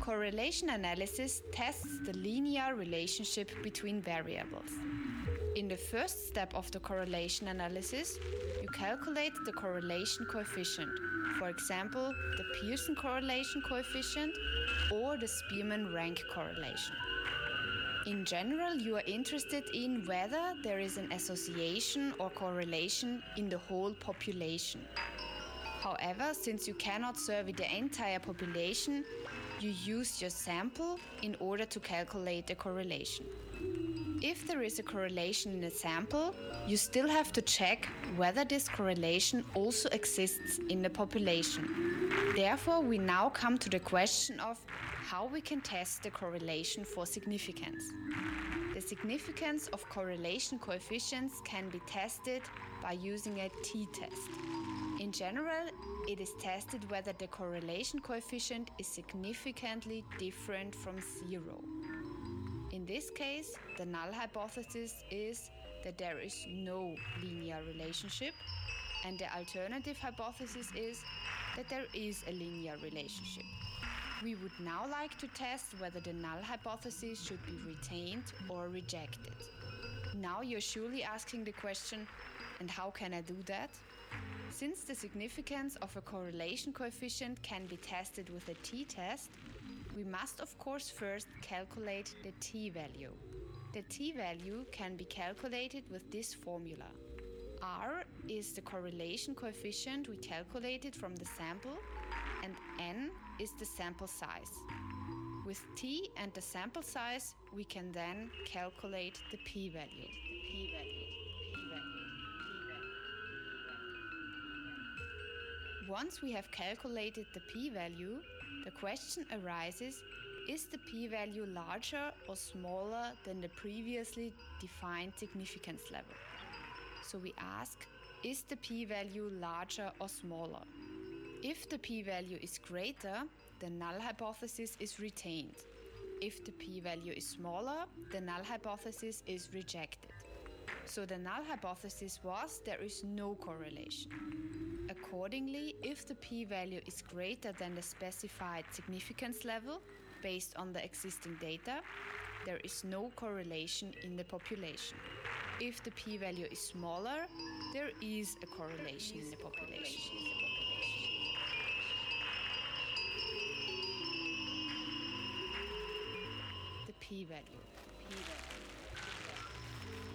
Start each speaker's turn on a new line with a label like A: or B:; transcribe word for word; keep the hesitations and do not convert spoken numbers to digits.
A: Correlation analysis tests the linear relationship between variables. In the first step of the correlation analysis, you calculate the correlation coefficient, for example, the Pearson correlation coefficient or the Spearman rank correlation. In general, you are interested in whether there is an association or correlation in the whole population. However, since you cannot survey the entire population, you use your sample in order to calculate the correlation. If there is a correlation in a sample, you still have to check whether this correlation also exists in the population. Therefore, we now come to the question of how we can test the correlation for significance. The significance of correlation coefficients can be tested by using a t-test. In general, it is tested whether the correlation coefficient is significantly different from zero. In this case, the null hypothesis is that there is no linear relationship, and the alternative hypothesis is that there is a linear relationship. We would now like to test whether the null hypothesis should be retained or rejected. Now you're surely asking the question, and how can I do that? Since the significance of a correlation coefficient can be tested with a t-test, we must of course first calculate the t-value. The t-value can be calculated with this formula. R is the correlation coefficient we calculated from the sample, and n is the sample size. With t and the sample size, we can then calculate the p-value. The p-value. P-value. Once we have calculated the p-value, the question arises, is the p-value larger or smaller than the previously defined significance level? So we ask, is the p-value larger or smaller? If the p-value is greater, the null hypothesis is retained. If the p-value is smaller, the null hypothesis is rejected. So the null hypothesis was there is no correlation. Accordingly, if the p-value is greater than the specified significance level, based on the existing data, there is no correlation in the population. If the p-value is smaller, there is a correlation in the population. The p-value.